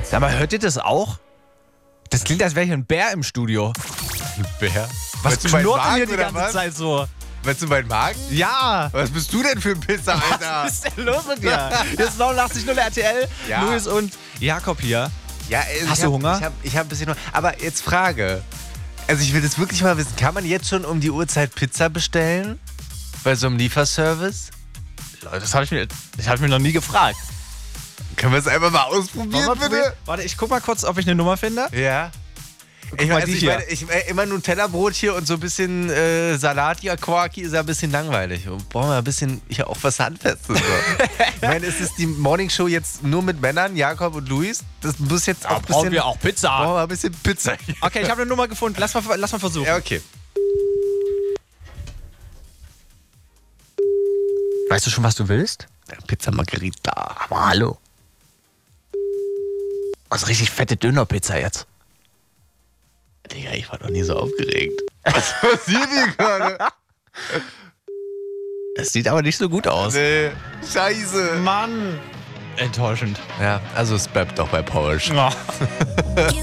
Sag mal, hört ihr das auch? Das klingt, als wäre hier ein Bär im Studio. Ein Bär? Was Meinst du meinen knurrt denn hier Magen die oder ganze was? Zeit so? Meinst du meinen Magen? Ja! Was bist du denn für ein Pisser, Alter? Was ist denn los mit dir? Hier ist 89.0 RTL, Ja. Luis und Jakob hier. Ja, Hast du Hunger? Ich hab ein bisschen Hunger. Aber jetzt Frage. Also ich will das wirklich mal wissen. Kann man jetzt schon um die Uhrzeit Pizza bestellen? Bei so einem Lieferservice? Das habe ich mir noch nie gefragt. Können wir es einfach mal ausprobieren, Wollen wir bitte? probieren? Warte, ich guck mal kurz, ob ich eine Nummer finde. Ja. mal, die hier. Immer nur ein Tellerbrot hier und so ein bisschen Salat hier, Quarky ist ja ein bisschen langweilig. Und brauchen wir ein bisschen hier auch was Handfestes. So. Ich meine, ist es die Morningshow jetzt nur mit Männern, Jakob und Luis? Das muss jetzt auch ein bisschen... Brauchen wir auch Pizza. Brauchen wir ein bisschen Pizza hier. Okay, ich habe eine Nummer gefunden. Lass mal versuchen. Ja, okay. Weißt du schon, was du willst? Ja, Pizza Margherita. Aber hallo. Was richtig fette Dönerpizza jetzt. Digga, ich war noch nie so aufgeregt. Was passiert hier gerade? Das sieht aber nicht so gut aus. Nee, scheiße. Mann. Enttäuschend. Ja, also es bleibt doch bei Porsche. Ja.